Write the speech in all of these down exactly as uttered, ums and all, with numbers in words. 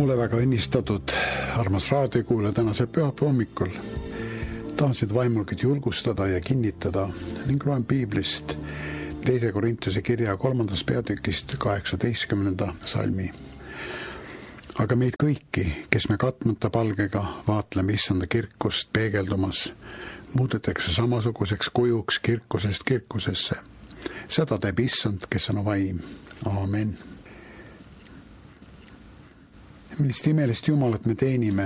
Ole väga õnnistatud, armas raadiokuulaja, tänasel pühapäeva hommikul. Tahansid vaimulgid julgustada ja kinnitada ning loen piiblist teise Korintuse kirja kolmandast peatükist kaheksateistkümnenda salmi. Aga meid kõiki, kes me katmata palgega vaatleme issanda kirkust peegeldumas, muudetakse samasuguseks kujuks kirkusest kirkusesse. Seda teeb issand, kes on vaim. Aamen. Millist imelist Jumalat me teenime.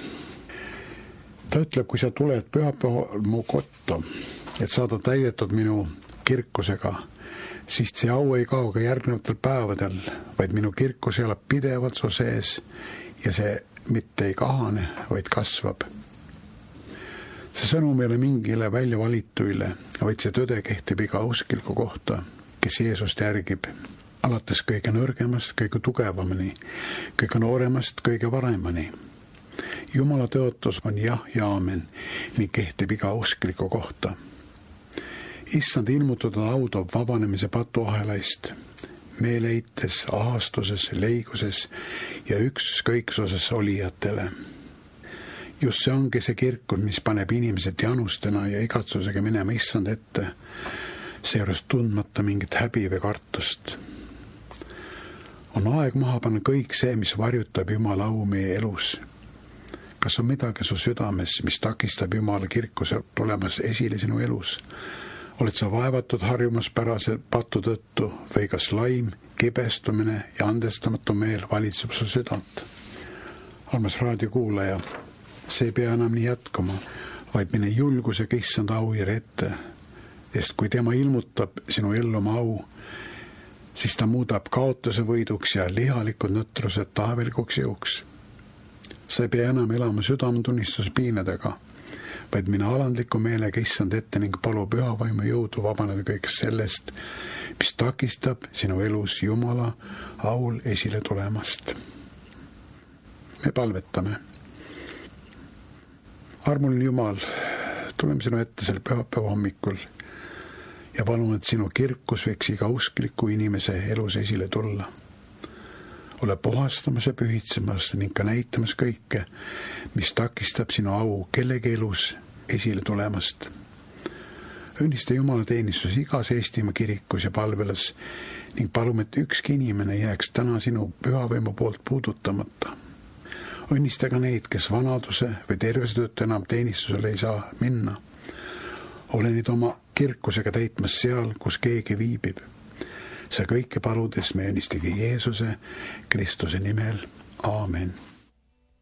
Ta ütleb, kui sa tuled pühapäeval mu kotto, et saada täidetud minu kirkusega, siis see au ei kao ka järgnevatel päevadel, vaid minu kirkus elab pidevalt su sees ja see mitte ei kahane, vaid kasvab. See sõnum ei ole mingile välja valituile, vaid see tõde kehtib iga uskliku kohta, kes Jeesust järgib. Alates kõige nõrgemast, kõige tugevamani, kõige nooremast, kõige varemani. Jumala tõotus on jah ja aamen, ning kehtib iga uskliku kohta. Issand ilmutatud au toob vabanemise patuahelaist, meeleites, ahastuses, leiguses ja ükskõiksuses olijatele. Just see ongi see kirkus, mis paneb inimesed janustena ja igatsusega minema issand ette, seejuures tundmata mingit häbi või kartust. On aeg maha panna kõik see, mis varjutab Jumala au meie elus. Kas on midagi su südames, mis takistab Jumala kirkuse tulemas esile sinu elus? Oled sa vaevatud harjumuspärase patu tõttu või kas laim, kibestumine ja andestamatu meel valitseb su südant? Armas raadiokuulaja, see ei pea enam nii jätkuma, vaid mine julgusega issand aujärje ette, sest kui tema ilmutab sinu ellu oma au, siis ta muudab kaotuse võiduks ja lihalikud nõtrused taevelikuks jõuks. Sa ei pea enam elama südametunnistuse piinadega, vaid mine alandliku meelega issand ette ning palu pühavaimu jõudu vabaneda kõigest sellest, mis takistab sinu elus Jumala aul esile tulemast. Me palvetame. Armuline Jumal, tuleme sinu ette sel pühapäeva hommikul ja palun, et sinu kirkus võiks iga uskliku inimese elus esile tulla. Ole puhastamas ja pühitsemas ning ka näitamas kõike, mis takistab sinu au kellegi elus esile tulemast. Õnnista Jumala teenistus igas Eestimaa kirikus ja palvelas ning palume, et ükski inimene jääks täna sinu pühavõimu poolt puudutamata. Õnnista ka neid, kes vanaduse või tervise tõttu enam teenistusele ei saa minna. Ole nüüd oma kirkusega täitmas seal, kus keegi viibib. See kõike paludes me õnnistagi Jeesuse Kristuse nimel. Aamen.